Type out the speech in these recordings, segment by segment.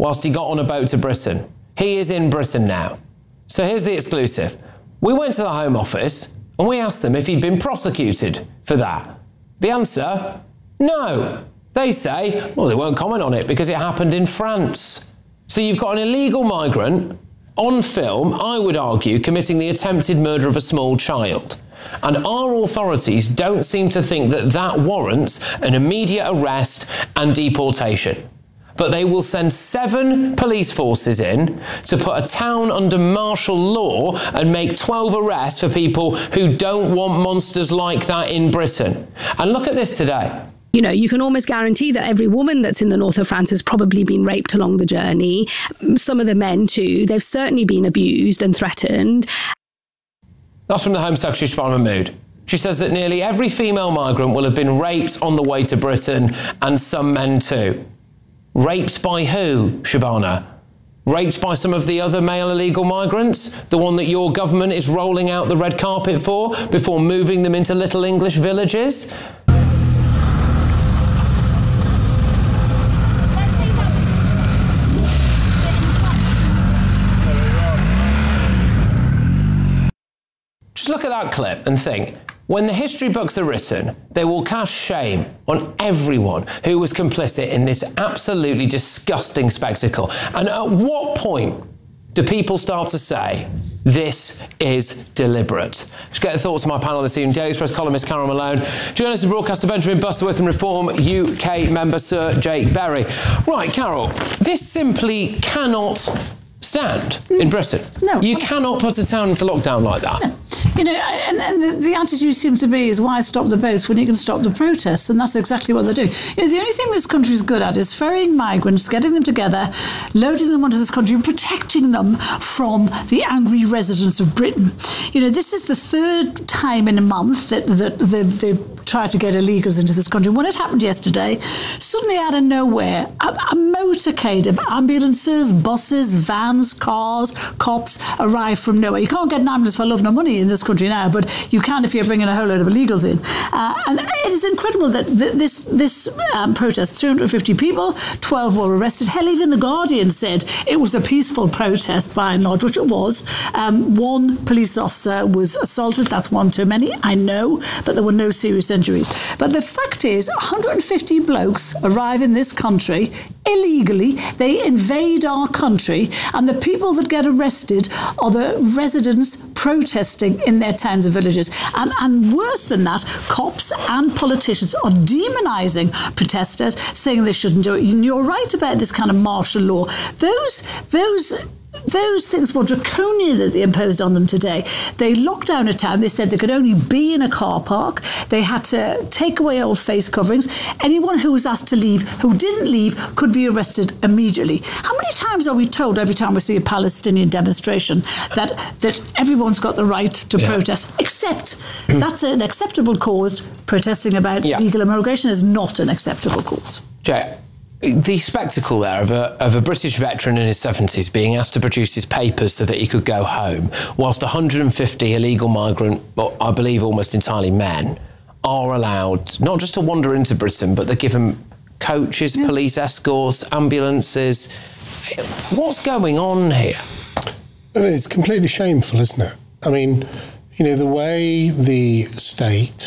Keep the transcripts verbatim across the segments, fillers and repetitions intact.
whilst he got on a boat to Britain. He is in Britain now. So here's the exclusive. We went to the Home Office and we asked them if he'd been prosecuted for that. The answer, no. They say, well, they won't comment on it because it happened in France. So you've got an illegal migrant on film, I would argue, committing the attempted murder of a small child. And our authorities don't seem to think that that warrants an immediate arrest and deportation. But they will send seven police forces in to put a town under martial law and make twelve arrests for people who don't want monsters like that in Britain. And look at this today. You know, you can almost guarantee that every woman that's in the north of France has probably been raped along the journey. Some of the men too. They've certainly been abused and threatened. That's from the Home Secretary, Shabana Mahmood. She says that nearly every female migrant will have been raped on the way to Britain, and some men too. Raped by who, Shabana? Raped by some of the other male illegal migrants? The one that your government is rolling out the red carpet for before moving them into little English villages? Just look at that clip and think, when the history books are written, they will cast shame on everyone who was complicit in this absolutely disgusting spectacle. And at what point do people start to say, this is deliberate? Let's get the thoughts of my panel this evening. Daily Express columnist Carol Malone, journalist and broadcaster Benjamin Butterworth, and Reform U K member Sir Jake Berry. Right, Carol, this simply cannot stand in Britain. No. You cannot put a town into lockdown like that. No. You know, and, and the, the attitude seems to be is why stop the boats when you can stop the protests, and that's exactly what they're doing. You know, the only thing this country is good at is ferrying migrants, getting them together, loading them onto this country and protecting them from the angry residents of Britain. You know, this is the third time in a month that, that they've, they've tried to get illegals into this country. When it happened yesterday, suddenly out of nowhere, a, a motorcade of ambulances, buses, vans, cars, cops arrive from nowhere. You can't get an ambulance for love nor money in this country now, but you can if you're bringing a whole load of illegals in. Uh, and it is incredible that th- this this um, protest, three hundred fifty people, twelve were arrested. Hell, even The Guardian said it was a peaceful protest by and large, which it was. Um, one police officer was assaulted. That's one too many, I know, but there were no serious injuries. But the fact is, one hundred fifty blokes arrive in this country illegally. They invade our country, and the people that get arrested are the residents protesting in their towns and villages. And, and worse than that, cops and politicians are demonising protesters, saying they shouldn't do it. And you're right about this kind of martial law. Those, those... Those things were draconian that they imposed on them today. They locked down a town. They said they could only be in a car park. They had to take away all face coverings. Anyone who was asked to leave, who didn't leave, could be arrested immediately. How many times are we told every time we see a Palestinian demonstration that, that everyone's got the right to yeah. protest, except that's an acceptable cause. Protesting about yeah. legal immigration is not an acceptable cause. Jay, the spectacle there of a, of a British veteran in his seventies being asked to produce his papers so that he could go home, whilst one hundred fifty illegal migrant, well, I believe almost entirely men, are allowed not just to wander into Britain, but they're given coaches, yes. police escorts, ambulances. What's going on here? I mean, it's completely shameful, isn't it? I mean, you know, the way the state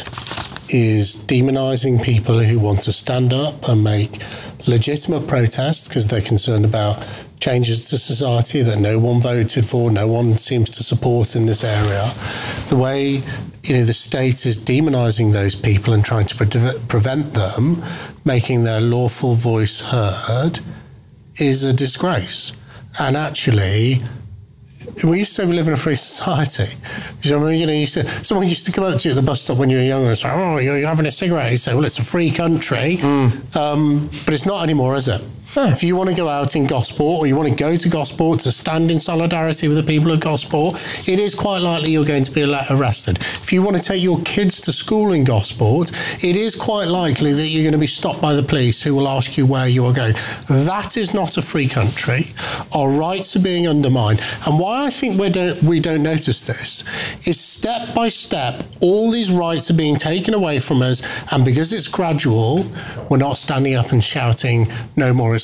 is demonising people who want to stand up and make legitimate protests because they're concerned about changes to society that no one voted for, no one seems to support in this area. The way, you know, the state is demonising those people and trying to pre- prevent them making their lawful voice heard is a disgrace. And actually, we used to say we live in a free society. You know, you know, you used to, someone used to come up to you at the bus stop when you were younger and say, oh, you're, you're having a cigarette. You say, well, it's a free country. Mm. Um, but it's not anymore, is it? No. If you want to go out in Gosport, or you want to go to Gosport to stand in solidarity with the people of Gosport, it is quite likely you're going to be arrested. If you want to take your kids to school in Gosport, it is quite likely that you're going to be stopped by the police who will ask you where you are going. That is not a free country. Our rights are being undermined. And why I think we don't, we don't notice this is step by step, all these rights are being taken away from us. And because it's gradual, we're not standing up and shouting, no more Islam.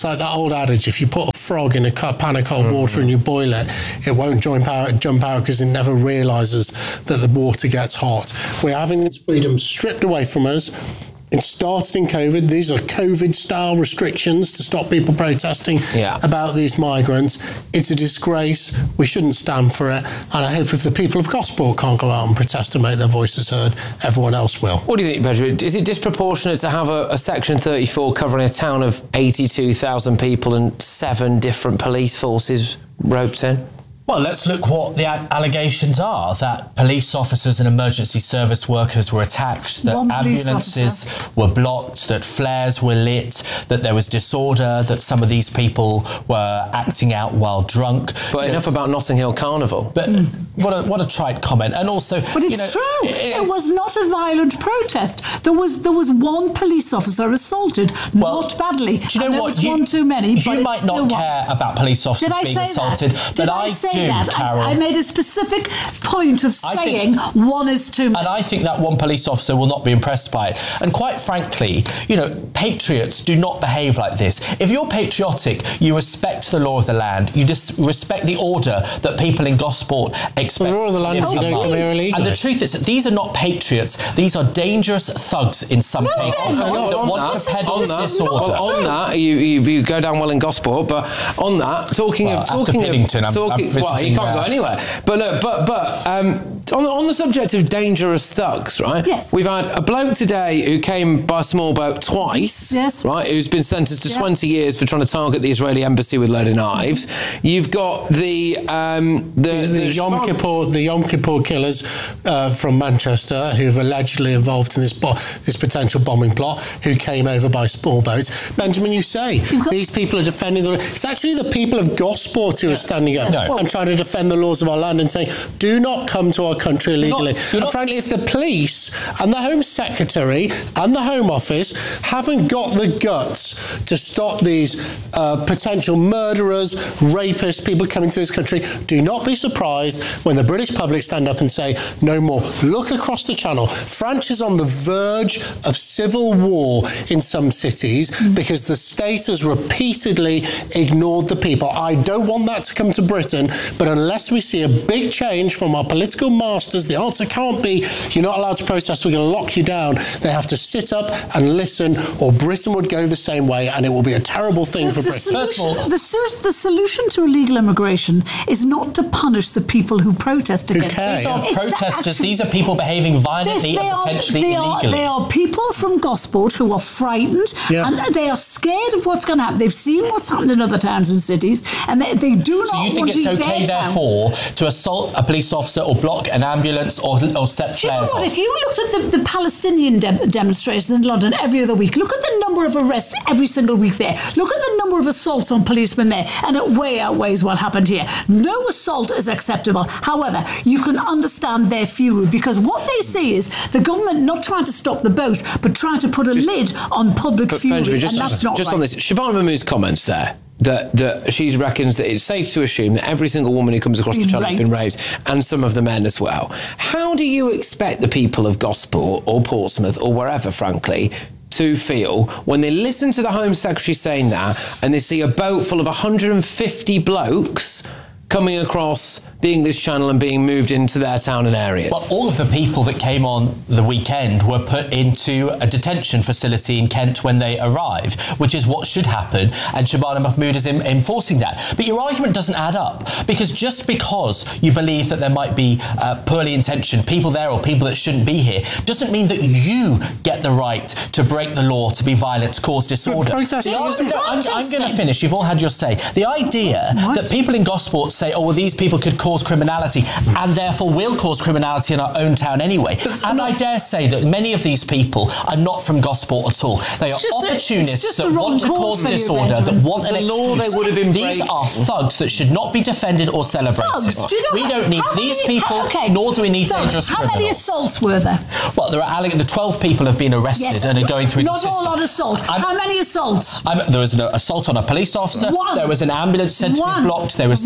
It's like that old adage, if you put a frog in a pan of cold water and you boil it, it won't jump out, jump out because it never realises that the water gets hot. We're having this freedom stripped away from us. It started in COVID. These are COVID-style restrictions to stop people protesting yeah. about these migrants. It's a disgrace. We shouldn't stand for it. And I hope if the people of Gosport can't go out and protest and make their voices heard, everyone else will. What do you think, Benjamin? Is it disproportionate to have a, a Section thirty-four covering a town of eighty-two thousand people and seven different police forces roped in? Well, let's look what the allegations are, that police officers and emergency service workers were attacked, that ambulances were blocked, that flares were lit, that there was disorder, that some of these people were acting out while drunk. But enough about Notting Hill Carnival. But mm. what a what a trite comment. And also, but it's you know, true. It's, it was not a violent protest. There was there was one police officer assaulted, well, not badly. Do you know I know what? It's you, one too many. You but might not care one. about police officers Did I being say assaulted, that? but Did I, I say do, that? Carol. I, I made a specific point of I saying think, one is too many. And I think that one police officer will not be impressed by it. And quite frankly, you know, patriots do not behave like this. If you're patriotic, you respect the law of the land, you dis- respect the order that people in Gosport expect. The law of the land is you don't come here illegally. And the truth is that these are not patriots, these are dangerous thugs in some no, cases no, no, that on want that, to peddle on that, disorder. On, on that, you, you, you go down well in Gosport, but on that, talking well, of... talking after Piddington, of, I'm, talking, I'm well, you can't uh, go anywhere. But look, but, but um, on, on the subject of dangerous thugs, right? Yes. We've had a bloke today who came by a small boat twice, yes. right, who's been sentenced to yeah. twenty years for trying to target the Israeli embassy with a load of knives. You've got the... Um, the, the, the, the Yom Kippur, the Yom Kippur killers uh, from Manchester who've allegedly involved in this bo- this potential bombing plot, who came over by small boat. Benjamin, you say these people are defending the... It's actually the people of Gosport who are standing up no. and trying to defend the laws of our land and saying, do not come to our country illegally. You're not, you're and not, frankly, if the police and the Home Secretary and the Home Office haven't got the guts to stop these uh, potential murderers, rapists, people coming to this country, do not be surprised when the British public stand up and say, no more. Look across the channel. France is on the verge of civil war in some cities mm. because the state has repeatedly ignored the people. I don't want that to come to Britain, but unless we see a big change from our political masters, the answer can't be, you're not allowed to protest, we're going to lock you down. They have to sit up and listen, or Britain would go the same way, and it will be a terrible thing the, for the Britain. Solution, First of all, the, su- the solution to illegal immigration is not to punish the people who protest against care, it. these are It's protesters, actually, these are people behaving violently they, they and are, potentially they illegally. Are, they are people from Gosport who are frightened yeah. and they are scared of what's going to happen. They've seen what's happened in other towns and cities, and they, they do so not you think want it's to okay, therefore, to assault a police officer or block an ambulance or, or set Do you know flares what? off? If you looked at the, the Palestinian de- demonstrations in London every other week, look at the number of arrests every single week there. Look at the number of assaults on policemen there, and it way outweighs what happened here. No assault is acceptable. However, you can understand their fury, because what they see is the government not trying to stop the boat, but trying to put a just, lid on public fury, Benjamin, just, and that's just, not just right. on this, Shabana Mahmood's comments there, that, that she reckons that it's safe to assume that every single woman who comes across the channel has been raped, and some of the men as well. How do you expect the people of Gosport or Portsmouth or wherever, frankly, to feel when they listen to the Home Secretary saying that and they see a boat full of one hundred fifty blokes coming across the English Channel and being moved into their town and areas? Well, all of the people that came on the weekend were put into a detention facility in Kent when they arrived, which is what should happen, and Shabana Mahmood is in, enforcing that. But your argument doesn't add up, because just because you believe that there might be uh, poorly intentioned people there or people that shouldn't be here, doesn't mean that you get the right to break the law, to be violent, to cause disorder. But protesting the, isn't no, I'm, I'm protesting. going to finish. You've all had your say. The idea What? that people in Gosport say, oh, well, these people could cause criminality and therefore will cause criminality in our own town anyway. And I dare say that many of these people are not from Gosport at all. They It's are just a- opportunists it's just that the wrong want to cause cause for you, disorder, that Benjamin. want an The law excuse. they would have been These breaking. are thugs that should not be defended or celebrated. Thugs, do you know we how- don't need how these many- people, okay, nor do we need thugs. dangerous How criminals. many assaults were there? Well, there are alleg- the twelve people have been arrested Yes, and are going through not the system. all on assault. I'm- How many assaults? I'm, there was an assault on a police officer. One. There was an ambulance said to One. be blocked. There was some of them One.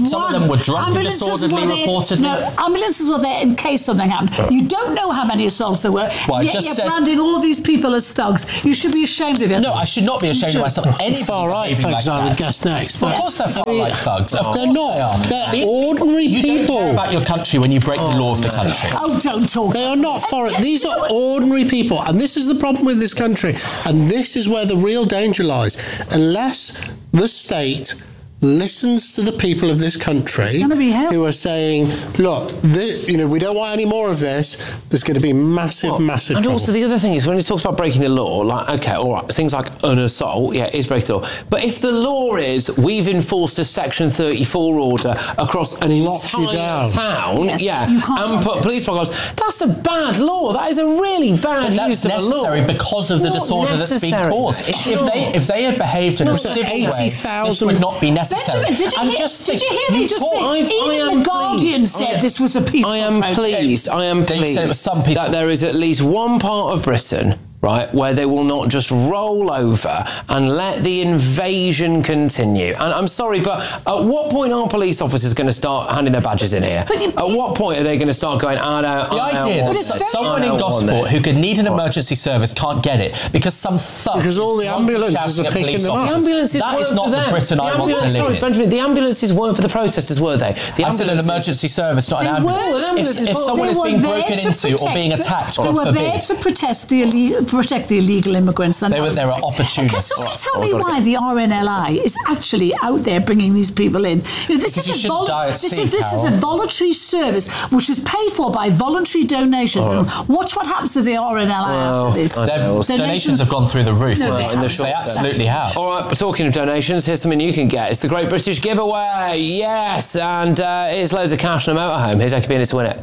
them were drunk and disorderly, reportedly. No, ambulances were there in case something happened. You don't know how many assaults there were. Well, I yet just you're said- branding all these people as thugs. You should be ashamed of yourself. No, I should not be ashamed of myself. Anybody Far right behaving thugs, like I would that. guess next. But Of course they're far right thugs. Of course they're not. they are. They're These- ordinary you don't people. care about your country when you break the law of the country. Oh, don't talk. They are not foreign. These are ordinary people. And this is the problem with this country. And this is where the real danger lies. Unless the state listens to the people of this country gonna be hell. who are saying, look, this, you know, we don't want any more of this, there's going to be massive, Well, massive and trouble. also the other thing is when it talks about breaking the law, like, okay, all right, things like an assault, yeah, is breaking the law. But if the law is we've enforced a Section thirty-four order across an Locks you entire down. town, Yes, yeah, you can't and do put it. police pockets, that's a bad law. That is a really bad But use that's of a law. necessary because of the It's not disorder that's being necessary. caused. If, It's if they not. if they had behaved in a No, civil way, this eighty thousand would not be necessary. Benjamin, did you, And hear, just did think, you hear me you just talk- say, I've- I even am the Guardian pleased. said I- this was a peaceful I am protest. pleased. I am They pleased said it was some peaceful- that there is at least one part of Britain, right, where they will not just roll over and let the invasion continue. And I'm sorry, but at what point are police officers going to start handing their badges in here? At what point are they going to start going, I don't, The I don't idea want that it's this. very- someone I in don't want Gosport this." who could need an emergency service can't get it because some thug... Because all the is drunk ambulances shouting are at picking police them up. The officers. ambulances That weren't is not for the them. Britain the I want to ambulance- live sorry, in. Benjamin, the ambulances weren't for the protesters, were they? The I said an ambulances- emergency service, not an They ambulance. were- an ambulance If, is if for- someone They is were being there broken to into or protect being the- attacked, They God were forbid... there to protest the ille- protect the illegal immigrants. They were there are And opportunists. can somebody Oh, tell I've me got to why the R N L I is actually out there bringing these people in? You know, this Because is you a shouldn't die at this sea, is this is a Carol. voluntary service which is paid for by voluntary donations. And watch what happens to the R N L I Well, after this. I Their know. donations have gone through the roof. No, in they this haven't. house. They absolutely have. All right, but talking of donations, here's something you can get. It's the Great British Giveaway. Yes, and uh, it's loads of cash and a motorhome. Here's how you can be in it to win it.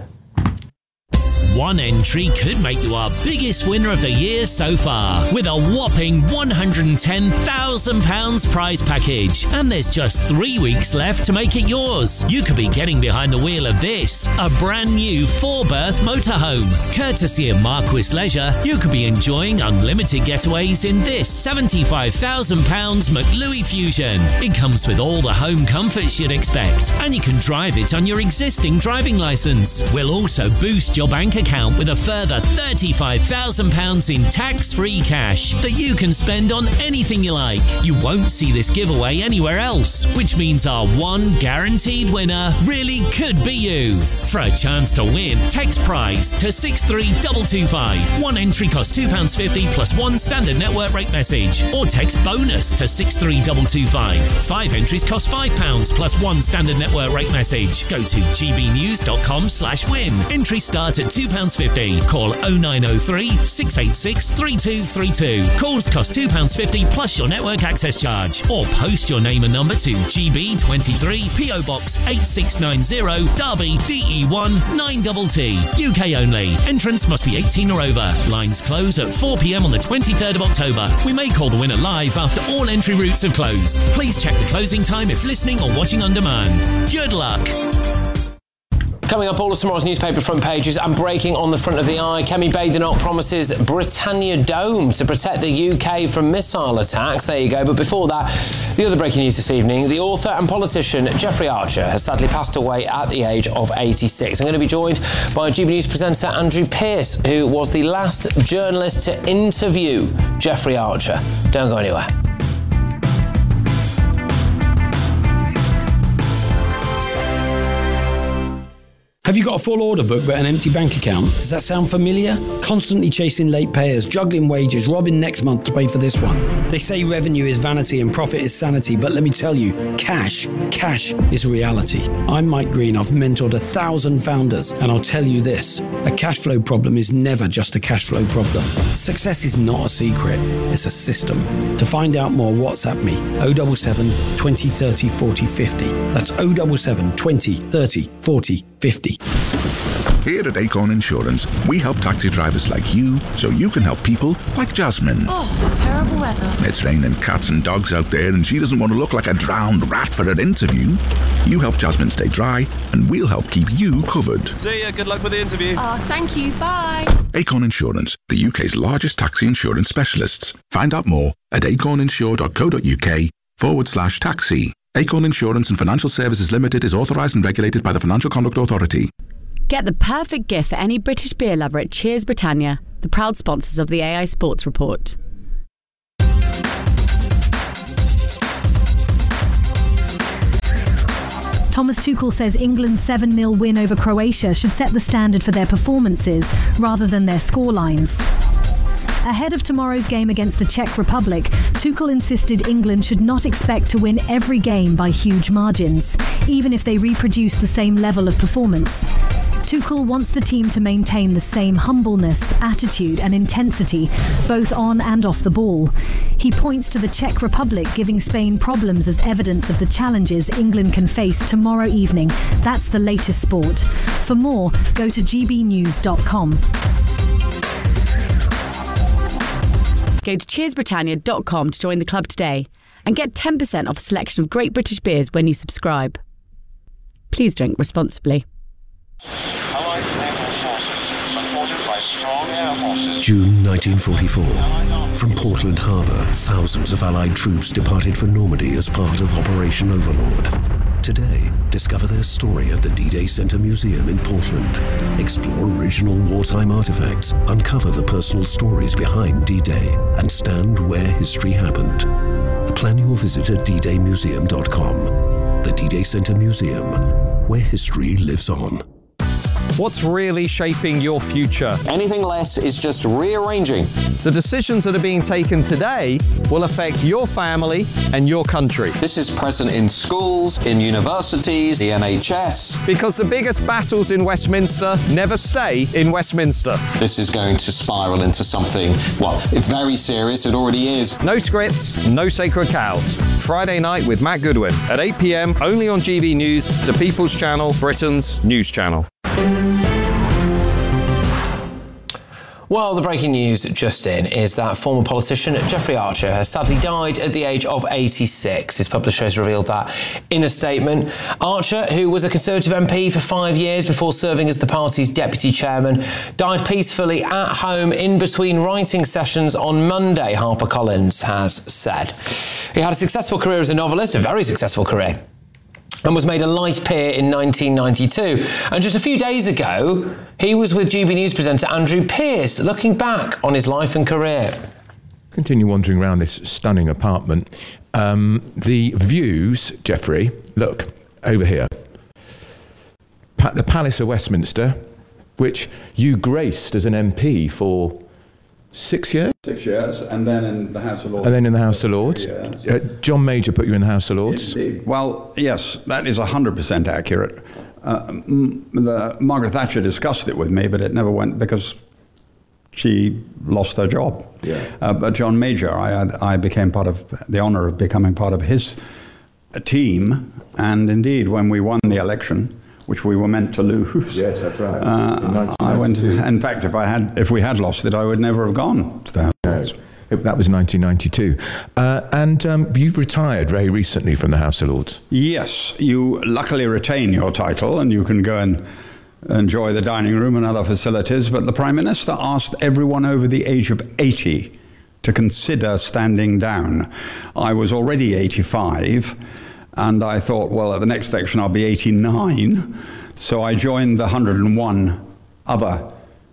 One entry could make you our biggest winner of the year so far, with a whopping one hundred ten thousand pounds prize package. And there's just three weeks left to make it yours. You could be getting behind the wheel of this, a brand new four-berth motorhome. Courtesy of Marquis Leisure, you could be enjoying unlimited getaways in this seventy-five thousand pounds McLuey Fusion. It comes with all the home comforts you'd expect, and you can drive it on your existing driving licence. We'll also boost your bank account with a further thirty-five thousand pounds in tax-free cash that you can spend on anything you like. You won't see this giveaway anywhere else, which means our one guaranteed winner really could be you. For a chance to win, text prize to six three two two five. One entry costs two pounds fifty plus one standard network rate message, or text bonus to six three two two five. Five entries cost five pounds plus one standard network rate message. Go to gbnews.com slash win. Entries start at two pounds fifty. Call oh nine oh three, six eight six, three two three two. Calls cost two pounds fifty plus your network access charge. Or post your name and number to G B twenty-three, P O Box eight six nine zero, Derby, D E one nine T T. U K only. Entrance must be eighteen or over. Lines close at four p.m. on the twenty-third of October. We may call the winner live after all entry routes have closed. Please check the closing time if listening or watching on demand. Good luck. Coming up, all of tomorrow's newspaper front pages and breaking on the front of the eye. Kemi Badenoch promises Britannia Dome to protect the U K from missile attacks. There you go. But before that, the other breaking news this evening, the author and politician Jeffrey Archer has sadly passed away at the age of eighty-six. I'm going to be joined by G B News presenter Andrew Pearce, who was the last journalist to interview Jeffrey Archer. Don't go anywhere. Have you got a full order book but an empty bank account? Does that sound familiar? Constantly chasing late payers, juggling wages, robbing next month to pay for this one. They say revenue is vanity and profit is sanity, but let me tell you, cash, cash is reality. I'm Mike Green. I've mentored a thousand founders, and I'll tell you this, a cash flow problem is never just a cash flow problem. Success is not a secret, it's a system. To find out more, WhatsApp me, oh seven seven, twenty, thirty, forty, fifty. That's oh seven seven, twenty, thirty, forty, fifty. Here at Acorn Insurance, we help taxi drivers like you so you can help people like Jasmine. Oh, terrible weather. It's raining cats and dogs out there and she doesn't want to look like a drowned rat for her interview. You help Jasmine stay dry and we'll help keep you covered. See ya, good luck with the interview. Oh, thank you, bye. Acorn Insurance, the U K's largest taxi insurance specialists. Find out more at acorninsure.co.uk forward slash taxi. Acorn Insurance and Financial Services Limited is authorised and regulated by the Financial Conduct Authority. Get the perfect gift for any British beer lover at Cheers Britannia, the proud sponsors of the A I Sports Report. Thomas Tuchel says England's seven nil win over Croatia should set the standard for their performances rather than their scorelines. Ahead of tomorrow's game against the Czech Republic, Tuchel insisted England should not expect to win every game by huge margins, even if they reproduce the same level of performance. Tuchel wants the team to maintain the same humbleness, attitude and intensity, both on and off the ball. He points to the Czech Republic giving Spain problems as evidence of the challenges England can face tomorrow evening. That's the latest sport. For more, go to g b news dot com. Go to cheers britannia dot com to join the club today and get ten percent off a selection of great British beers when you subscribe. Please drink responsibly. June nineteen forty-four. From Portland Harbour, thousands of Allied troops departed for Normandy as part of Operation Overlord. Today, discover their story at the D-Day Center Museum in Portland. Explore original wartime artifacts, uncover the personal stories behind D-Day, and stand where history happened. Plan your visit at d day museum dot com. The D-Day Center Museum, where history lives on. What's really shaping your future? Anything less is just rearranging. The decisions that are being taken today will affect your family and your country. This is present in schools, in universities, the N H S. Because the biggest battles in Westminster never stay in Westminster. This is going to spiral into something, well, very serious. It already is. No scripts, no sacred cows. Friday night with Matt Goodwin at eight p.m. only on G B News, the People's Channel, Britain's news channel. Well, the breaking news just in is that former politician Jeffrey Archer has sadly died at the age of eighty-six. His publisher has revealed that in a statement. Archer, who was a Conservative M P for five years before serving as the party's deputy chairman, died peacefully at home in between writing sessions on Monday, HarperCollins has said. He had a successful career as a novelist, a very successful career, and was made a light peer in nineteen ninety-two. And just a few days ago, he was with G B News presenter Andrew Pearce, looking back on his life and career. Continue wandering around this stunning apartment. Um, the views, Jeffrey, look, over here. Pa- the Palace of Westminster, which you graced as an M P for six years? Six years, and then in the House of Lords. And then in the House of Lords. Uh, John Major put you in the House of Lords. Indeed. Well, yes, that is one hundred percent accurate. Uh, the, Margaret Thatcher discussed it with me, but it never went because she lost her job. Yeah. Uh, but John Major, I, I became part of, the honour of becoming part of his team, and indeed, when we won the election, which we were meant to lose. Yes, that's right. Uh, I went. In fact, if I had, if we had lost it, I would never have gone to the House. No. That was nineteen ninety-two. Uh, and um, you've retired very recently from the House of Lords. Yes, you luckily retain your title and you can go and enjoy the dining room and other facilities, but the Prime Minister asked everyone over the age of eighty to consider standing down. I was already eighty-five, and I thought, well, at the next election I'll be eighty-nine, so I joined the one hundred and one other.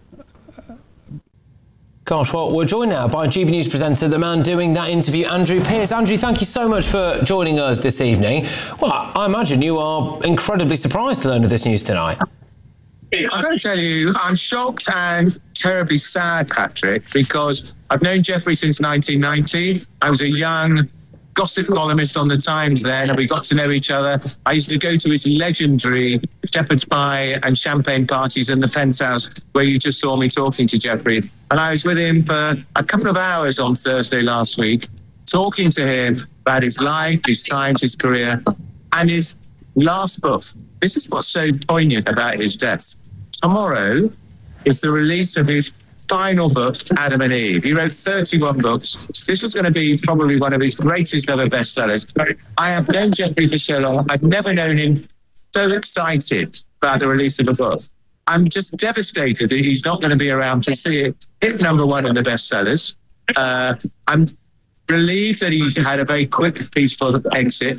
Gosh, well, we're joined now by G B News presenter, the man doing that interview, Andrew Pearce. Andrew, thank you so much for joining us this evening. Well, I imagine you are incredibly surprised to learn of this news tonight. I've got to tell you, I'm shocked and terribly sad, Patrick, because I've known Jeffrey since nineteen ninety. I was a young gossip columnist on the Times then, and we got to know each other. I used to go to his legendary shepherd's pie and champagne parties in the Penthouse, where you just saw me talking to Jeffrey. And I was with him for a couple of hours on Thursday last week, talking to him about his life, his times, his career, and his last book. This is what's so poignant about his death. Tomorrow is the release of his final book, Adam and Eve. He wrote thirty-one books. This was going to be probably one of his greatest ever bestsellers. I have known Jeffrey for so long. I've never known him so excited about the release of a book. I'm just devastated that he's not going to be around to see it hit number one in the bestsellers. Uh, I'm relieved that he had a very quick, peaceful exit.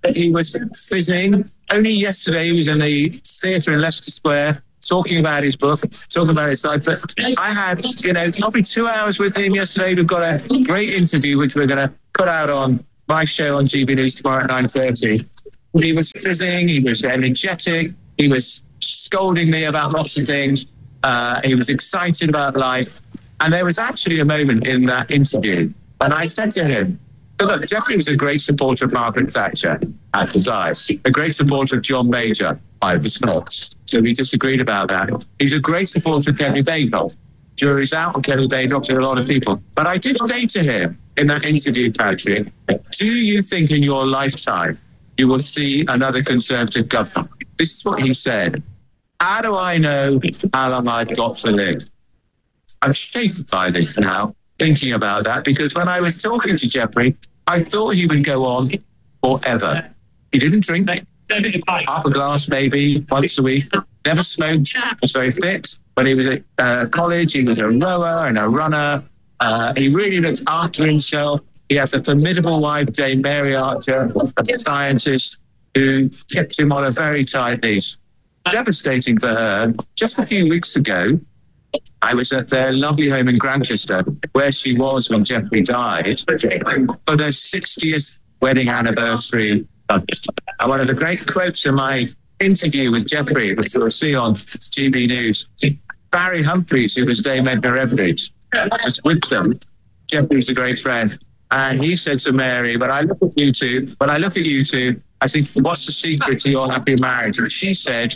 He was fizzing. Only yesterday he was in the theatre in Leicester Square talking about his book, talking about his life. But I had, you know, probably two hours with him yesterday. We've got a great interview, which we're going to put out on my show on G B News tomorrow at nine thirty. He was fizzing. He was energetic. He was scolding me about lots of things. Uh, he was excited about life. And there was actually a moment in that interview, and I said to him, look, Geoffrey was a great supporter of Margaret Thatcher. I was I. A great supporter of John Major. I was not. So we disagreed about that. He's a great supporter of Kenny Badenoch. Jury's out on Kenny Badenoch to a lot of people. But I did say to him in that interview, Patrick, do you think in your lifetime you will see another Conservative government? This is what he said. How do I know how long I've got to live? I'm shaken by this now, thinking about that, because when I was talking to Geoffrey, I thought he would go on forever. He didn't drink, half a glass maybe once a week, never smoked, was very fit. When he was at uh, college, he was a rower and a runner. Uh, he really looked after himself. He has a formidable wife, Dame Mary Archer, a scientist who kept him on a very tight leash. Devastating for her. Just a few weeks ago, I was at their lovely home in Grantchester, where she was when Geoffrey died, for their sixtieth wedding anniversary. And one of the great quotes in my interview with Geoffrey, which you'll see on G B News, Barry Humphries, who was Dame Edna Everage, was with them. Geoffrey's a great friend. And he said to Mary, when I look at you two, when I look at you two, I think, what's the secret to your happy marriage? And she said,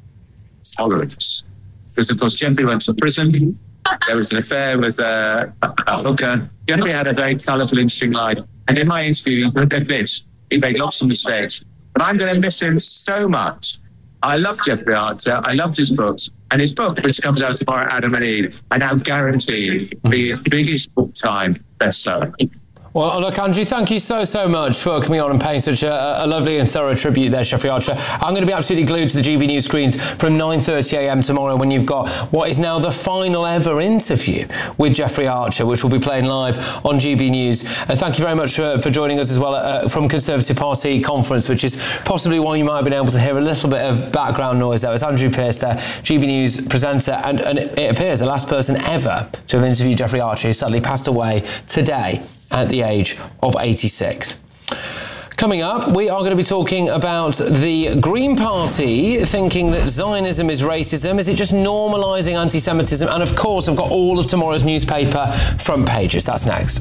tolerance. Because, of course, Geoffrey went to prison. There was an affair with uh, a hooker. Geoffrey had a very colourful, interesting life. And in my interview, he admits he made lots of mistakes. But I'm going to miss him so much. I love Geoffrey Archer. I loved his books. And his book, which comes out tomorrow, Adam and Eve, I now guarantee will be his biggest book-time bestseller. Well, look, Andrew, thank you so, so much for coming on and paying such a, a lovely and thorough tribute there, Geoffrey Archer. I'm going to be absolutely glued to the G B News screens from nine thirty a m tomorrow when you've got what is now the final ever interview with Geoffrey Archer, which will be playing live on G B News. And thank you very much for, for joining us as well uh, from Conservative Party conference, which is possibly why you might have been able to hear a little bit of background noise there. It's Andrew Pearce there, G B News presenter, and, and it, it appears the last person ever to have interviewed Geoffrey Archer, who sadly passed away today at the age of eighty-six. Coming up, we are going to be talking about the Green Party thinking that Zionism is racism. Is it just normalising anti-Semitism? And of course, I've got all of tomorrow's newspaper front pages. That's next.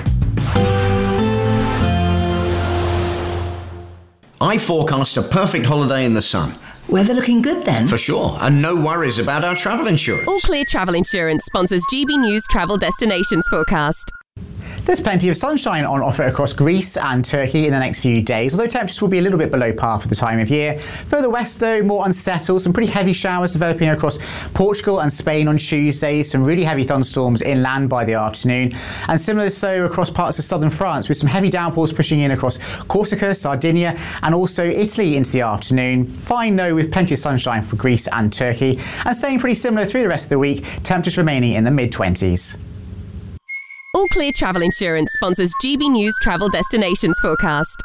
I forecast a perfect holiday in the sun. Weather looking good then? For sure, and no worries about our travel insurance. All Clear Travel Insurance sponsors G B News Travel Destinations Forecast. There's plenty of sunshine on offer across Greece and Turkey in the next few days, although temperatures will be a little bit below par for the time of year. Further west, though, more unsettled. Some pretty heavy showers developing across Portugal and Spain on Tuesday. Some really heavy thunderstorms inland by the afternoon. And similar so across parts of southern France, with some heavy downpours pushing in across Corsica, Sardinia, and also Italy into the afternoon. Fine, though, with plenty of sunshine for Greece and Turkey. And staying pretty similar through the rest of the week, temperatures remaining in the mid-twenties. All Clear Travel Insurance sponsors G B News Travel Destinations Forecast.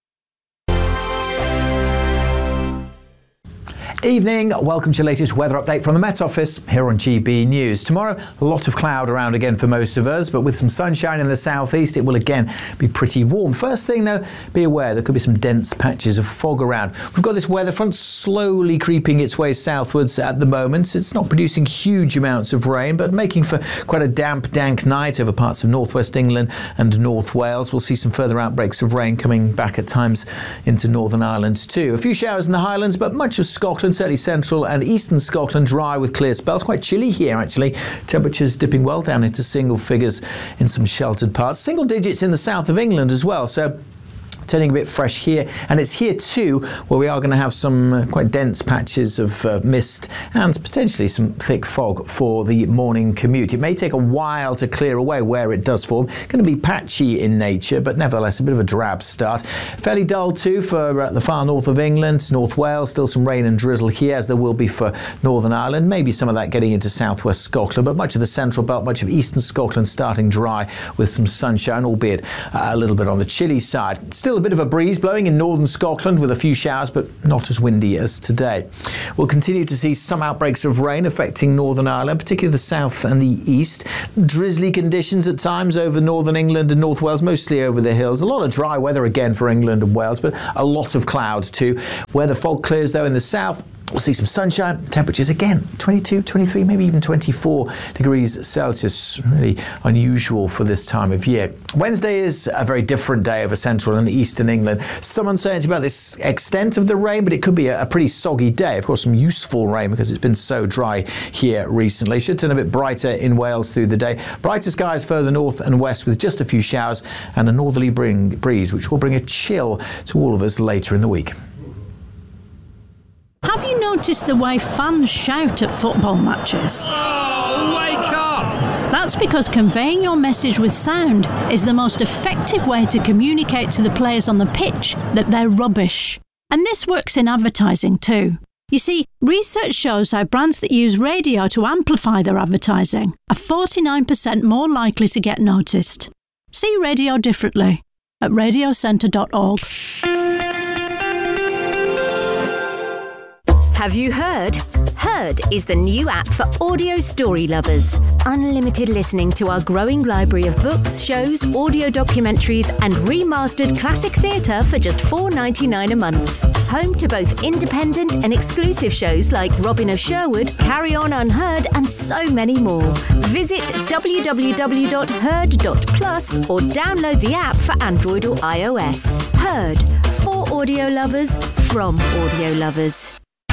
Evening, welcome to your latest weather update from the Met Office here on G B News. Tomorrow, a lot of cloud around again for most of us, but with some sunshine in the southeast, it will again be pretty warm. First thing though, be aware there could be some dense patches of fog around. We've got this weather front slowly creeping its way southwards at the moment. It's not producing huge amounts of rain, but making for quite a damp, dank night over parts of northwest England and North Wales. We'll see some further outbreaks of rain coming back at times into Northern Ireland too. A few showers in the Highlands, but much of Scotland, certainly central and eastern Scotland, dry with clear spells. Quite chilly here actually. Temperatures dipping well down into single figures in some sheltered parts. Single digits in the south of England as well. So turning a bit fresh here, and it's here too where we are going to have some uh, quite dense patches of uh, mist and potentially some thick fog for the morning commute. It may take a while to clear away where it does form. It's going to be patchy in nature, but nevertheless a bit of a drab start. Fairly dull too for uh, the far north of England, North Wales. Still some rain and drizzle here, as there will be for Northern Ireland. Maybe some of that getting into southwest Scotland, but much of the central belt, much of eastern Scotland starting dry with some sunshine, albeit uh, a little bit on the chilly side. Still still a bit of a breeze blowing in northern Scotland with a few showers, but not as windy as today. We'll continue to see some outbreaks of rain affecting Northern Ireland, particularly the south and the east. Drizzly conditions at times over northern England and North Wales, mostly over the hills. A lot of dry weather again for England and Wales, but a lot of clouds too. Where the fog clears though in the south, we'll see some sunshine. Temperatures again, twenty-two, twenty-three, maybe even twenty-four degrees Celsius. Really unusual for this time of year. Wednesday is a very different day over central and eastern England. Some uncertainty about this extent of the rain, but it could be a, a pretty soggy day. Of course, some useful rain because it's been so dry here recently. Should turn a bit brighter in Wales through the day. Brighter skies further north and west with just a few showers and a northerly bring, breeze, which will bring a chill to all of us later in the week. Have you noticed the way fans shout at football matches? Oh, wake up! That's because conveying your message with sound is the most effective way to communicate to the players on the pitch that they're rubbish. And this works in advertising too. You see, research shows how brands that use radio to amplify their advertising are forty-nine percent more likely to get noticed. See radio differently at radio centre dot org. Have you heard? Heard is the new app for audio story lovers. Unlimited listening to our growing library of books, shows, audio documentaries and remastered classic theatre for just four dollars ninety-nine a month. Home to both independent and exclusive shows like Robin of Sherwood, Carry On Unheard and so many more. Visit w w w dot heard dot plus or download the app for Android or iOS. Heard, for audio lovers, from audio lovers.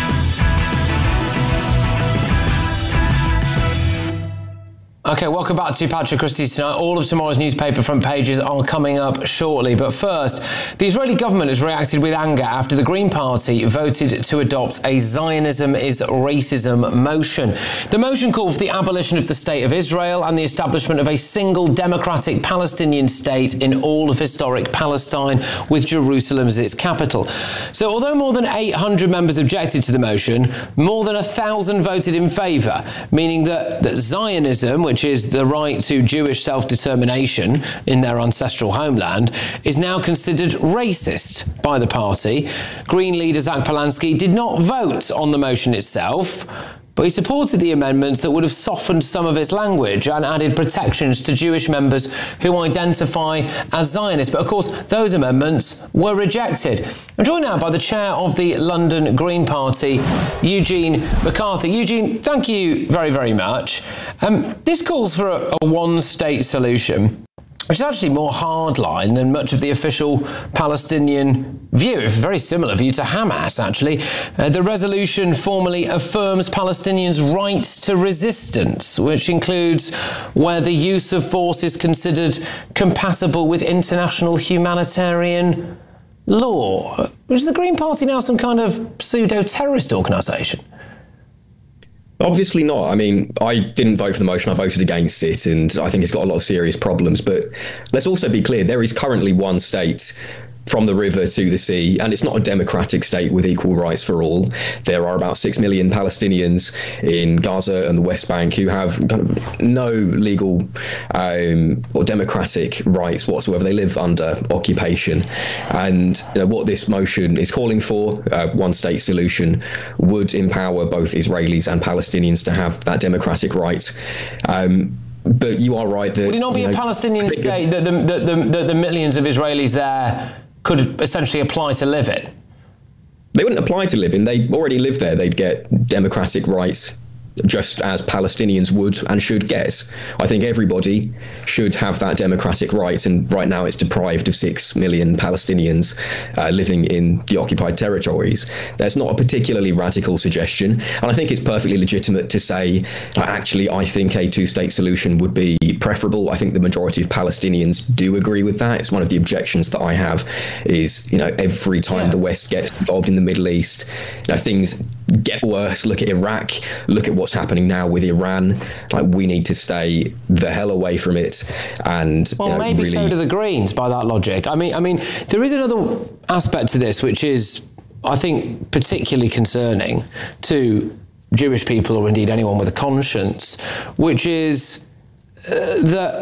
Okay, welcome back to Patrick Christie's Tonight. All of tomorrow's newspaper front pages are coming up shortly. But first, the Israeli government has reacted with anger after the Green Party voted to adopt a Zionism is racism motion. The motion called for the abolition of the State of Israel and the establishment of a single democratic Palestinian state in all of historic Palestine, with Jerusalem as its capital. So although more than eight hundred members objected to the motion, more than one thousand voted in favour, meaning that, that Zionism, which which is the right to Jewish self-determination in their ancestral homeland, is now considered racist by the party. Green leader Zach Polanski did not vote on the motion itself, but he supported the amendments that would have softened some of its language and added protections to Jewish members who identify as Zionists. But of course, those amendments were rejected. I'm joined now by the chair of the London Green Party, Eugene McCarthy. Eugene, thank you very, very much. Um, this calls for a, a one-state solution, which is actually more hardline than much of the official Palestinian view. A very similar view to Hamas, actually. Uh, the resolution formally affirms Palestinians' rights to resistance, which includes where the use of force is considered compatible with international humanitarian law. Is the Green Party now some kind of pseudo-terrorist organisation? Obviously not. I mean, I didn't vote for the motion. I voted against it, and I think it's got a lot of serious problems. But let's also be clear, there is currently one state from the river to the sea, and it's not a democratic state with equal rights for all. There are about six million Palestinians in Gaza and the West Bank who have kind of no legal um, or democratic rights whatsoever. They live under occupation. And you know, what this motion is calling for, uh, one-state solution, would empower both Israelis and Palestinians to have that democratic right. Um, but you are right that... Would it not be you a know, Palestinian state that the, the, the, the, the millions of Israelis there could essentially apply to live in? They wouldn't apply to live in. They already live there. They'd get democratic rights just as Palestinians would and should get. I think everybody should have that democratic right, and right now it's deprived of six million Palestinians uh, living in the occupied territories. That's not a particularly radical suggestion, and I think it's perfectly legitimate to say, uh, actually, I think a two-state solution would be preferable. I think the majority of Palestinians do agree with that. It's one of the objections that I have is, you know, every time yeah. the West gets involved in the Middle East, you know, things get worse. Look at Iraq, look at what's happening now with Iran. Like, we need to stay the hell away from it. And well, you know, maybe really... so do the Greens by that logic. I mean, I mean, there is another aspect to this which is, I think, particularly concerning to Jewish people, or indeed anyone with a conscience, which is uh, that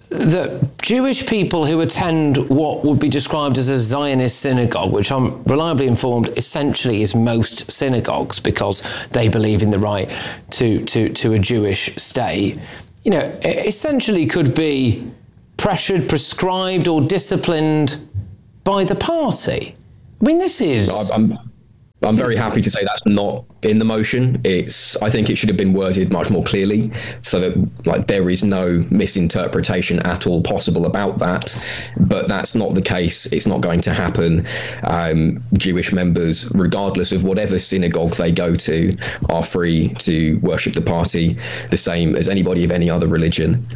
that Jewish people who attend what would be described as a Zionist synagogue, which I'm reliably informed essentially is most synagogues because they believe in the right to, to, to a Jewish state, you know, essentially could be pressured, prescribed or disciplined by the party. I mean, this is... I'm, I'm very happy to say that's not in the motion. It's, I think it should have been worded much more clearly so that like there is no misinterpretation at all possible about that. But that's not the case. It's not going to happen. Um, Jewish members, regardless of whatever synagogue they go to, are free to worship the party the same as anybody of any other religion.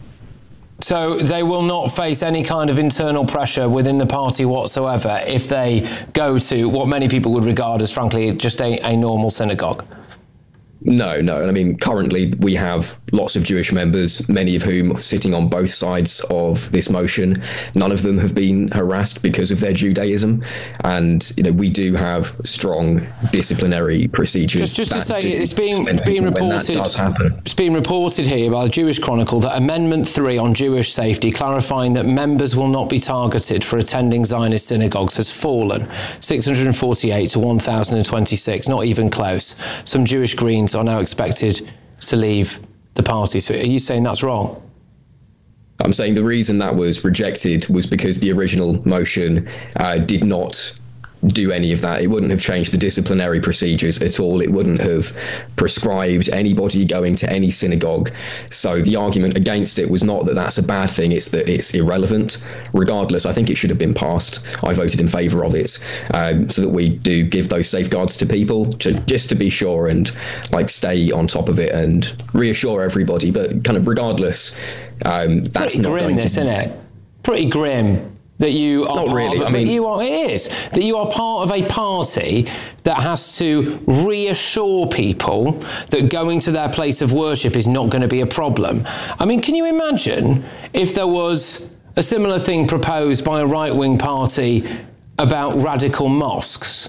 So they will not face any kind of internal pressure within the party whatsoever if they go to what many people would regard as, frankly, just a, a normal synagogue? No, no. I mean, currently we have lots of Jewish members, many of whom are sitting on both sides of this motion. None of them have been harassed because of their Judaism. And, you know, we do have strong disciplinary procedures. Just, just to say, it's being, it's being reported, it's being reported here by the Jewish Chronicle that Amendment three on Jewish safety, clarifying that members will not be targeted for attending Zionist synagogues, has fallen six hundred forty-eight to one thousand twenty-six, not even close. Some Jewish Greens are now expected to leave the party. So are you saying that's wrong? I'm saying the reason that was rejected was because the original motion uh, did not do any of that. It wouldn't have changed the disciplinary procedures at all. It wouldn't have prescribed anybody going to any synagogue. So the argument against it was not that that's a bad thing, it's that it's irrelevant. Regardless, I think it should have been passed. I voted in favour of it, um, so that we do give those safeguards to people, to, just to be sure and like stay on top of it and reassure everybody. But kind of regardless, um, that's Pretty not grim, going this, to... isn't it? Pretty grim. That you are Not part really. of, I mean, but you are, it is, that you are part of a party that has to reassure people that going to their place of worship is not going to be a problem. I mean, can you imagine if there was a similar thing proposed by a right-wing party about radical mosques?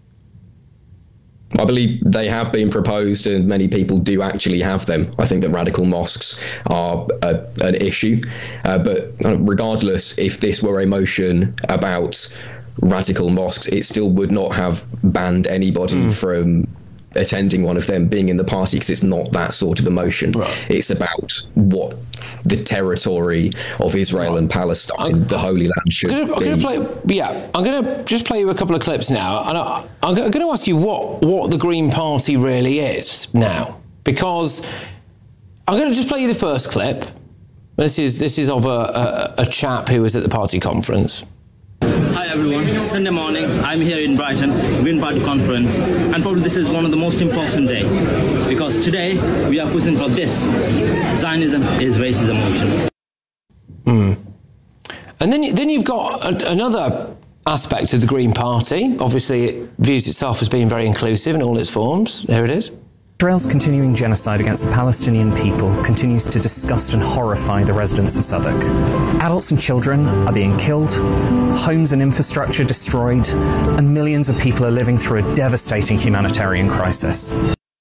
I believe they have been proposed and many people do actually have them. I think that radical mosques are a, an issue. Uh, but regardless, if this were a motion about radical mosques, it still would not have banned anybody mm. from attending one of them, being in the party, because it's not that sort of emotion. Right. It's about what the territory of Israel right. and Palestine, I'm, the Holy Land, should I'm gonna, be. I'm gonna play, yeah, I'm going to just play you a couple of clips now, and I, I'm going to ask you what, what the Green Party really is now, because I'm going to just play you the first clip. This is this is of a, a, a chap who was at the party conference. Hi everyone, Sunday morning, I'm here in Brighton, Green Party conference, and probably this is one of the most important days, because today we are pushing for this. Zionism is racism motion. Mm. And then, then you've got a, another aspect of the Green Party. Obviously it views itself as being very inclusive in all its forms. There it is. Israel's continuing genocide against the Palestinian people continues to disgust and horrify the residents of Southwark. Adults and children are being killed, homes and infrastructure destroyed, and millions of people are living through a devastating humanitarian crisis.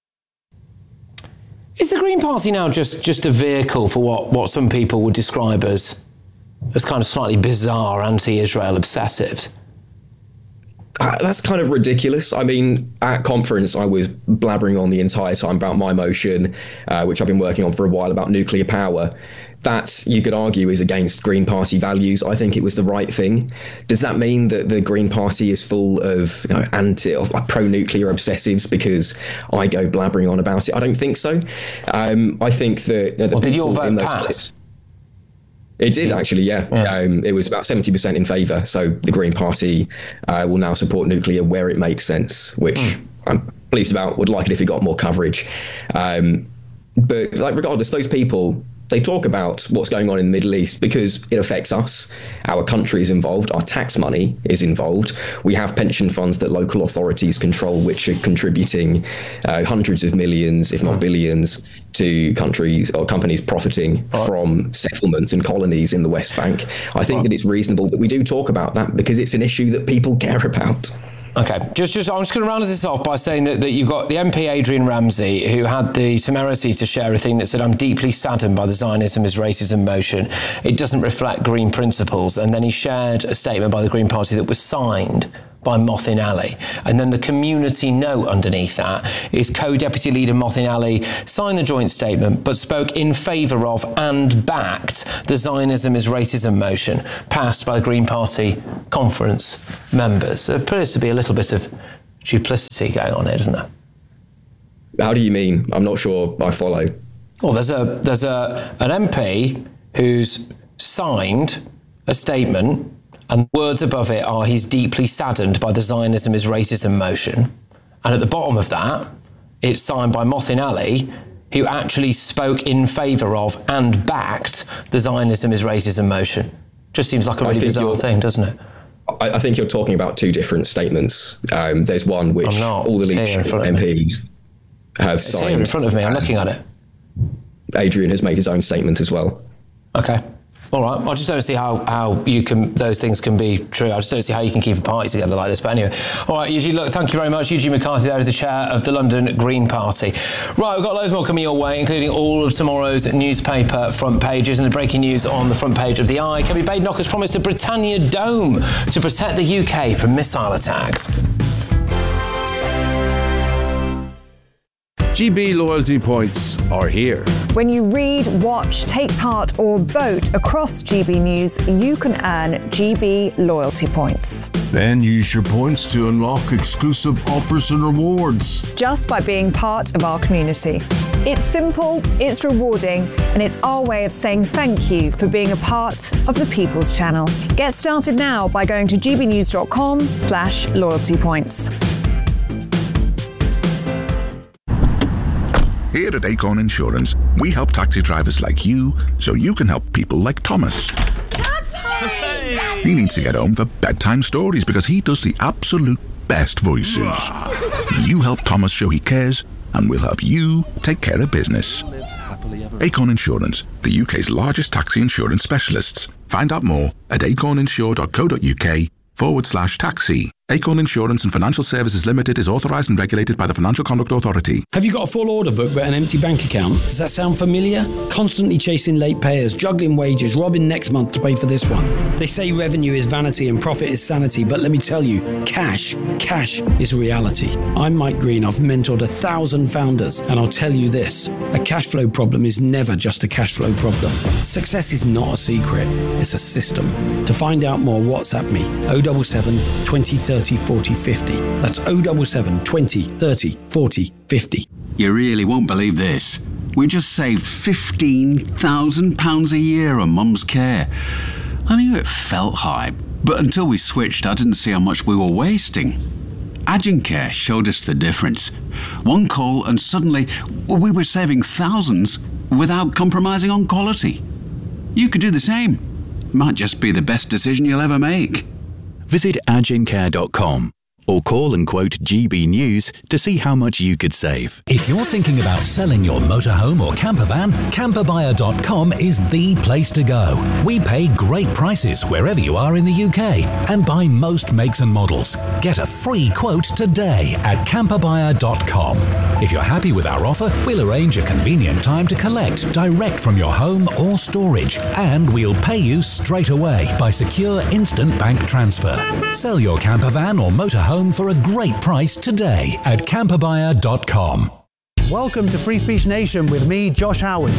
Is the Green Party now just, just a vehicle for what, what some people would describe as, as kind of slightly bizarre anti-Israel obsessives? Uh, that's kind of ridiculous. I mean, at conference, I was blabbering on the entire time about my motion, uh, which I've been working on for a while, about nuclear power. That, you could argue, is against Green Party values. I think it was the right thing. Does that mean that the Green Party is full of, you know, anti or pro-nuclear obsessives because I go blabbering on about it? I don't think so. Um, I think that... You know, the well, did your vote pass? Clips, It did, actually, yeah. yeah. Um, it was about seventy percent in favour. So the Green Party uh, will now support nuclear where it makes sense, which mm. I'm pleased about. Would like it if it got more coverage. Um, but like, regardless, those people, they talk about what's going on in the Middle East because it affects us. Our country is involved. Our tax money is involved. We have pension funds that local authorities control, which are contributing uh, hundreds of millions, if not billions, to countries or companies profiting oh. from settlements and colonies in the West Bank. I think oh. that it's reasonable that we do talk about that because it's an issue that people care about. Okay, just, just I'm just going to round this off by saying that, that you've got the M P Adrian Ramsey, who had the temerity to share a thing that said, "I'm deeply saddened by the Zionism is racism motion. It doesn't reflect Green principles." And then he shared a statement by the Green Party that was signed by Mothin Ali. And then the community note underneath that is co-deputy leader Mothin Ali signed the joint statement but spoke in favour of and backed the Zionism is racism motion passed by the Green Party conference members. There appears to be a little bit of duplicity going on here, doesn't there? How do you mean? I'm not sure I follow. Well, there's a there's a an M P who's signed a statement, and words above it are, "He's deeply saddened by the Zionism is racism motion." And at the bottom of that, it's signed by Mothin Ali, who actually spoke in favour of and backed the Zionism is racism motion. Just seems like a really bizarre thing, doesn't it? I, I think you're talking about two different statements. Um, there's one which all the leadership M Ps have It's signed. here in front of me. I'm looking at it. Adrian has made his own statement as well. Okay. All right. I just don't see how, how you can those things can be true. I just don't see how you can keep a party together like this. But anyway, all right, Eugene. Look, thank you very much, Eugene McCarthy. There is the chair of the London Green Party. Right, we've got loads more coming your way, including all of tomorrow's newspaper front pages and the breaking news on the front page of the Eye. Kevin Badenoch has promised a Britannia Dome to protect the U K from missile attacks. G B loyalty points are here. When you read, watch, take part or vote across G B News, you can earn G B loyalty points. Then use your points to unlock exclusive offers and rewards. Just by being part of our community. It's simple, it's rewarding, and it's our way of saying thank you for being a part of the People's Channel. Get started now by going to gbnews.com slash loyalty points. Here at Acorn Insurance, we help taxi drivers like you so you can help people like Thomas. He needs to get home for bedtime stories because he does the absolute best voices. You help Thomas show he cares, and we'll help you take care of business. Acorn Insurance, the U K's largest taxi insurance specialists. Find out more at acorninsure.co.uk forward slash taxi. Acorn Insurance and Financial Services Limited is authorised and regulated by the Financial Conduct Authority. Have you got a full order book but an empty bank account? Does that sound familiar? Constantly chasing late payers, juggling wages, robbing next month to pay for this one. They say revenue is vanity and profit is sanity, but let me tell you, cash, cash is reality. I'm Mike Green. I've mentored a thousand founders, and I'll tell you this, a cash flow problem is never just a cash flow problem. Success is not a secret, it's a system. To find out more, WhatsApp me, oh seven seven, twenty, thirty, forty, fifty. That's oh seven seven, twenty, thirty, forty, fifty. You really won't believe this. We just saved fifteen thousand pounds a year on Mum's care. I knew it felt high, but until we switched, I didn't see how much we were wasting. Agincare showed us the difference. One call and suddenly we were saving thousands without compromising on quality. You could do the same. Might just be the best decision you'll ever make. Visit agincare dot com or call and quote G B News to see how much you could save. If you're thinking about selling your motorhome or camper van, camper buyer dot com is the place to go. We pay great prices wherever you are in the U K and buy most makes and models. Get a free quote today at camper buyer dot com. If you're happy with our offer, we'll arrange a convenient time to collect direct from your home or storage, and we'll pay you straight away by secure instant bank transfer. Sell your camper van or motorhome for a great price today at camper buyer dot com. Welcome to Free Speech Nation with me, Josh Howard.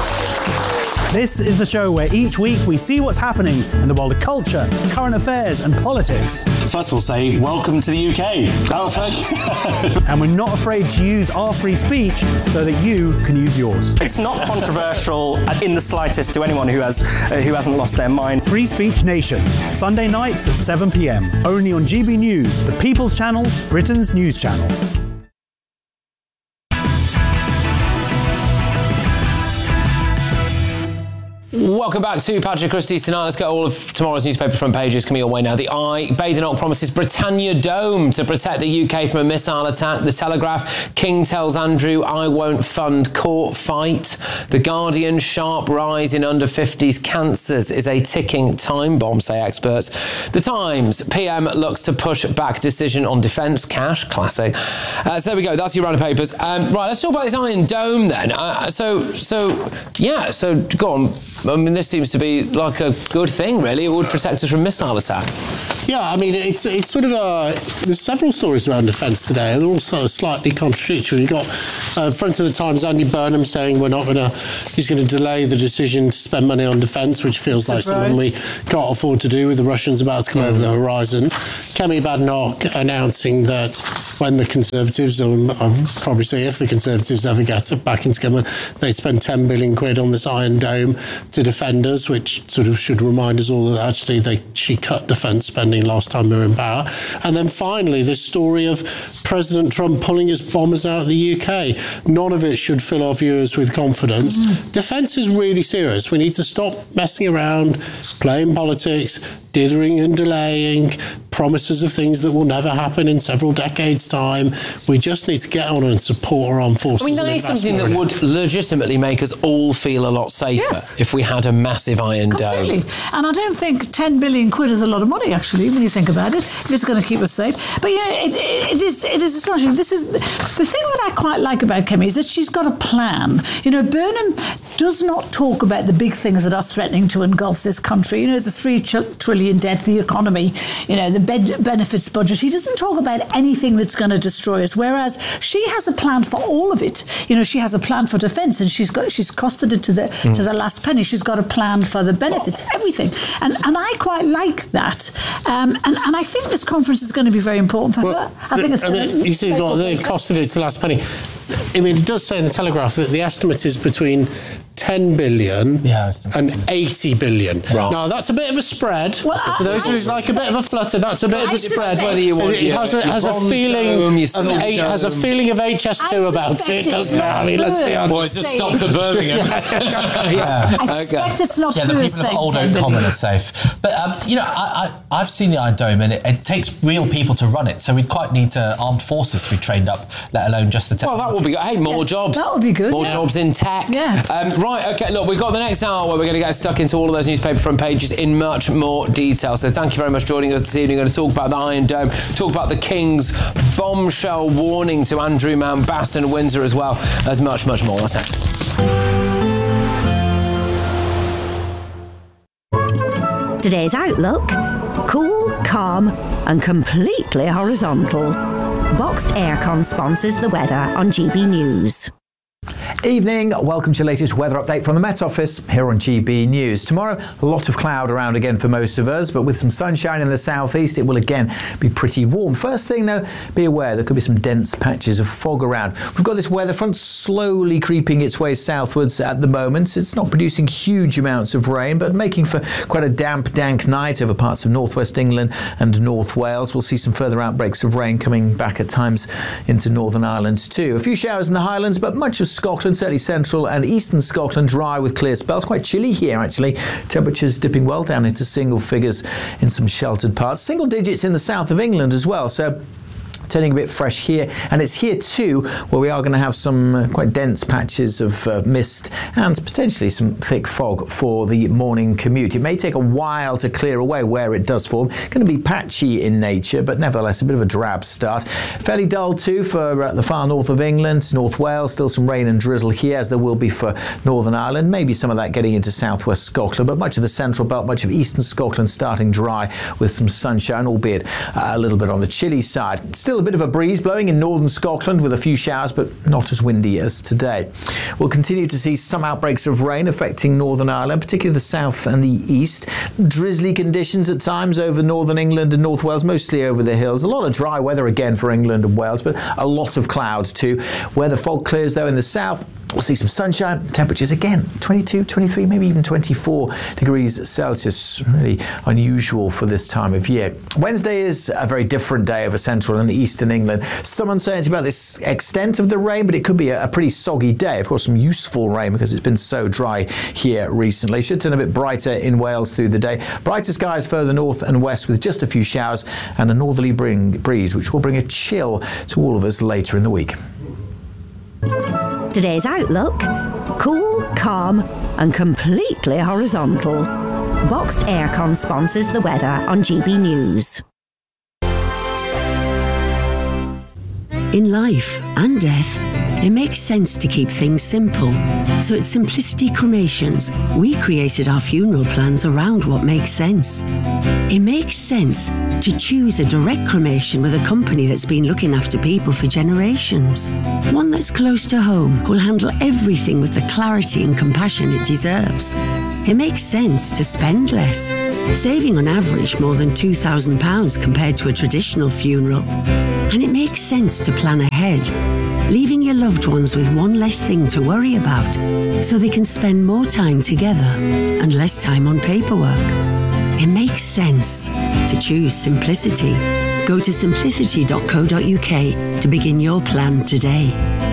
This is the show where each week we see what's happening in the world of culture, current affairs and politics. First of all, say welcome to the U K. Oh, thank you. And we're not afraid to use our free speech so that you can use yours. It's not controversial in the slightest to anyone who has uh, who hasn't lost their mind. Free Speech Nation, Sunday nights at seven p.m. only on G B News, the People's Channel, Britain's news channel. Welcome back to Patrick Christie's Tonight. Let's get all of tomorrow's newspaper front pages coming your way now. The Eye, Badenoch promises Britannia Dome to protect the U K from a missile attack. The Telegraph, King tells Andrew, I won't fund court fight. The Guardian, sharp rise in under fifties cancers is a ticking time bomb, say experts. The Times, P M looks to push back decision on defence cash. Classic. Uh, so there we go. That's your round of papers. Um, right, let's talk about this Iron Dome then. Uh, so, so yeah, so go on. I mean, this seems to be like a good thing, really. It would protect us from missile attacks. Yeah, I mean, it's it's sort of a... There's several stories around defence today. They're all sort of slightly contradictory. You've got uh, front of the Times, Andy Burnham saying we're not going to... He's going to delay the decision to spend money on defence, which feels like something we can't afford to do with the Russians about to come over the horizon. Kemi Badenoch announcing that when the Conservatives, or I'll probably say if the Conservatives ever get back into government, they spend ten billion quid on this Iron Dome to defend us, which sort of should remind us all that actually they she cut defence spending last time they were in power. And then finally, this story of President Trump pulling his bombers out of the U K. None of it should fill our viewers with confidence. Mm. Defence is really serious. We need to stop messing around, playing politics, dithering and delaying, promises of things that will never happen in several decades' time. We just need to get on and support our armed forces. I mean, that is something that would legitimately make us all feel a lot safer yes. if we had a massive Iron Completely. Dome. And I don't think ten billion quid is a lot of money, actually, when you think about it, if it's going to keep us safe. But yeah, it, it, it is it is astonishing. This is the thing that I quite like about Kemi is that she's got a plan. You know, Burnham does not talk about the big things that are threatening to engulf this country. You know, the three trillion debt, the economy, you know, the bed benefits budget. He doesn't talk about anything that's going to destroy us. Whereas she has a plan for all of it. You know, she has a plan for defence, and she's got she's costed it to the mm. to the last penny. She's got a plan for the benefits, everything, and and I quite like that. Um, and and I think this conference is going to be very important for well, her. I think it's. I going mean, to you see, well, they've costed it to the last penny. I mean, it does say in the Telegraph that the estimate is between ten billion yeah, and eighty billion. Right. Now, that's a bit of a spread. Well, for those who like a bit of a flutter, that's a bit I of a spread. Whether you want, it has a, has a feeling dome, of eight, has a feeling of H S two about it, doesn't it? I mean, let's be honest. Well, it just stops at Birmingham. yeah. yeah. I suspect okay. it's not. Yeah, the people of Old Oak Common are safe. But um, you know, I, I I've seen the Iron Dome, and it, it takes real people to run it. So we'd quite need to armed forces to be trained up, let alone just the technology. Well, that would be good. Hey, more yes, jobs. That would be good. More yeah. jobs in tech. Yeah. Um, right. Okay. Look, we've got the next hour where we're going to get stuck into all of those newspaper front pages in much more detail. So thank you very much for joining us this evening. We're going to talk about the Iron Dome, talk about the King's bombshell warning to Andrew Mountbatten, Windsor, as well as much, much more. That's next. Today's Outlook: cool, calm and completely horizontal. Boxed Aircon sponsors the weather on G B News. Evening, welcome to your latest weather update from the Met Office here on G B News. Tomorrow, a lot of cloud around again for most of us, but with some sunshine in the southeast, it will again be pretty warm. First thing though, be aware there could be some dense patches of fog around. We've got this weather front slowly creeping its way southwards at the moment. It's not producing huge amounts of rain, but making for quite a damp, dank night over parts of northwest England and North Wales. We'll see some further outbreaks of rain coming back at times into Northern Ireland too. A few showers in the Highlands, but much of Scotland, certainly central and eastern Scotland, dry with clear spells. Quite chilly here, actually. Temperatures dipping well down into single figures in some sheltered parts. Single digits in the south of England as well. So turning a bit fresh here, and it's here too where we are going to have some uh, quite dense patches of uh, mist and potentially some thick fog for the morning commute. It may take a while to clear away where it does form. It's going to be patchy in nature, but nevertheless a bit of a drab start. Fairly dull too for uh, the far north of England, North Wales. Still some rain and drizzle here, as there will be for Northern Ireland. Maybe some of that getting into southwest Scotland, but much of the central belt, much of eastern Scotland starting dry with some sunshine, albeit uh, a little bit on the chilly side. Still a bit of a breeze blowing in northern Scotland with a few showers, but not as windy as today. We'll continue to see some outbreaks of rain affecting Northern Ireland, particularly the south and the east. Drizzly conditions at times over northern England and North Wales, mostly over the hills. A lot of dry weather again for England and Wales, but a lot of clouds too. Where the fog clears though in the south, We'll see some sunshine, temperatures again, twenty-two, twenty-three, maybe even twenty-four degrees Celsius, really unusual for this time of year. Wednesday is a very different day over central and eastern England. Some uncertainty about this extent of the rain, but it could be a, a pretty soggy day. Of course, some useful rain because it's been so dry here recently. Should turn a bit brighter in Wales through the day. Brighter skies further north and west with just a few showers and a northerly bring, breeze, which will bring a chill to all of us later in the week. Today's outlook: cool, calm and completely horizontal. Boxed Aircon sponsors the weather on G B News. In life and death, it makes sense to keep things simple. So at Simplicity Cremations, we created our funeral plans around what makes sense. It makes sense to choose a direct cremation with a company that's been looking after people for generations. One that's close to home, who'll handle everything with the clarity and compassion it deserves. It makes sense to spend less, saving on average more than two thousand pounds compared to a traditional funeral. And it makes sense to plan ahead, leaving your loved ones with one less thing to worry about, so they can spend more time together and less time on paperwork. It makes sense to choose simplicity. Go to simplicity dot co dot uk to begin your plan today.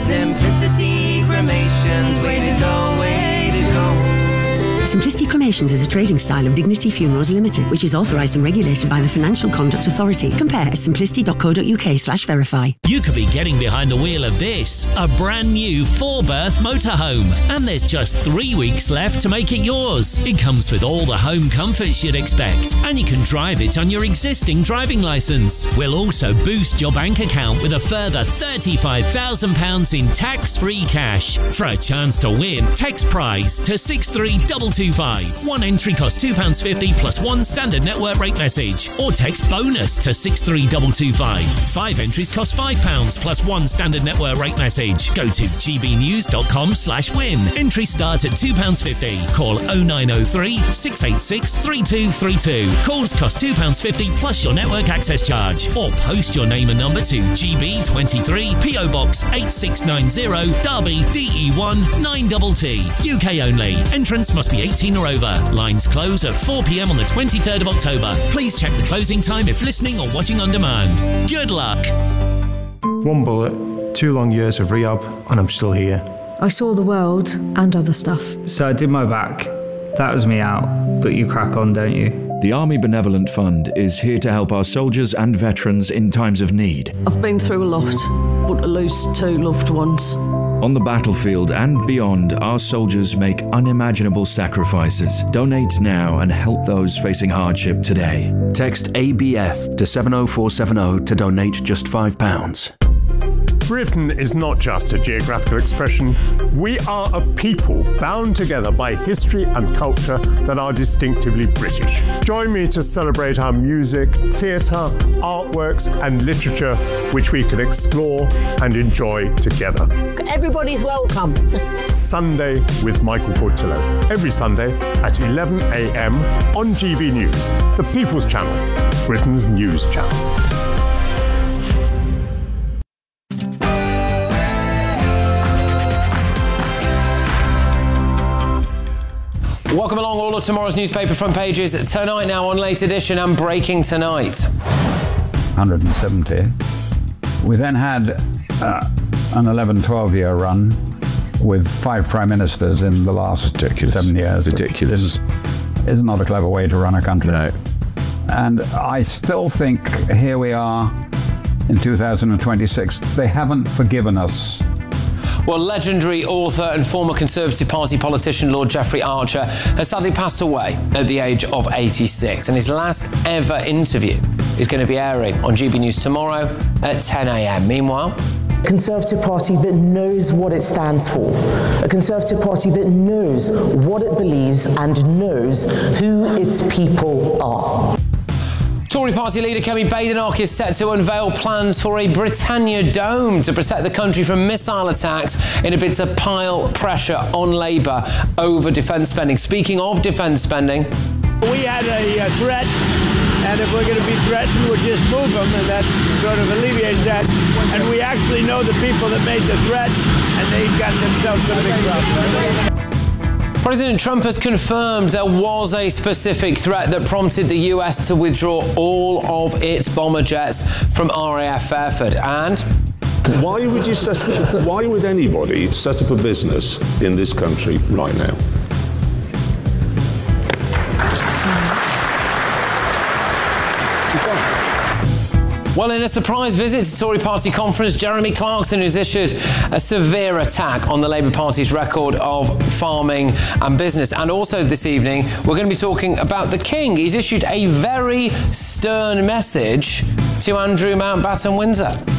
Simplicity Cremations, way to go, way to go. Simplicity Cremations is a trading style of Dignity Funerals Limited, which is authorised and regulated by the Financial Conduct Authority. Compare at simplicity dot co dot uk slash verify. You could be getting behind the wheel of this, a brand new four-berth motorhome, and there's just three weeks left to make it yours. It comes with all the home comforts you'd expect, and you can drive it on your existing driving licence. We'll also boost your bank account with a further thirty-five thousand pounds in tax-free cash. For a chance to win, text prize to six three two two five. One entry costs two pounds fifty plus one standard network rate message, or text bonus to six three two two five. Five entries cost five pounds plus one standard network rate message. Go to g b news dot com slash win. Entries start at two pounds fifty. Call oh nine oh three, six eight six, three two three two. Calls cost two pounds fifty plus your network access charge. Or post your name and number to G B twenty-three, P O Box eight six nine zero, Derby, D E one nine T T. U K only. Entrance must be eighteen or over. Lines close at four p m on the twenty-third of October. Please check the closing time if listening or watching on demand. Good luck. One bullet, two long years of rehab, and I'm still here. I saw the world and other stuff. So I did my back. That was me out. But you crack on, don't you? The Army Benevolent Fund is here to help our soldiers and veterans in times of need. I've been through a lot, but to lose two loved ones. On the battlefield and beyond, our soldiers make unimaginable sacrifices. Donate now and help those facing hardship today. Text A B F to seven oh four seven oh to donate just five pounds. Britain is not just a geographical expression. We are a people bound together by history and culture that are distinctively British. Join me to celebrate our music, theatre, artworks and literature, which we can explore and enjoy together. Everybody's welcome. Sunday with Michael Portillo. Every Sunday at eleven a m on G B News, the People's Channel, Britain's news channel. Welcome along all of tomorrow's newspaper front pages. Tonight now on Late Edition and Breaking Tonight. one hundred seventy. We then had uh, an eleven, twelve year run with five prime ministers in the last Ridiculous. seven years. Ridiculous. Is, is not a clever way to run a country. No. And I still think here we are in two thousand twenty-six. They haven't forgiven us. Well, legendary author and former Conservative Party politician Lord Jeffrey Archer has sadly passed away at the age of eighty-six, and his last ever interview is going to be airing on G B News tomorrow at ten a m. Meanwhile, a Conservative Party that knows what it stands for, a Conservative Party that knows what it believes and knows who its people are. Tory party leader Kemi Badenoch is set to unveil plans for a Britannia Dome to protect the country from missile attacks in a bid to pile pressure on Labour over defence spending. Speaking of defence spending, we had a uh, threat And if we're going to be threatened, we'll just move them, and that sort of alleviates that. And we actually know the people that made the threat, and they've gotten themselves some big problems. President Trump has confirmed there was a specific threat that prompted the U S to withdraw all of its bomber jets from R A F Fairford. And why would you set? Why would anybody set up a business in this country right now? Well, in a surprise visit to Tory party conference, Jeremy Clarkson has issued a severe attack on the Labour Party's record of farming and business. And also this evening, we're going to be talking about the King. He's issued a very stern message to Andrew Mountbatten Windsor.